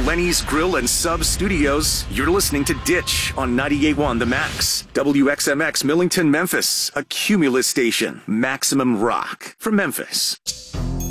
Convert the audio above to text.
Lenny's Grill and Sub Studios, you're listening to Ditch on 98.1 The Max. WXMX Millington, Memphis, a Cumulus station. Maximum rock from Memphis.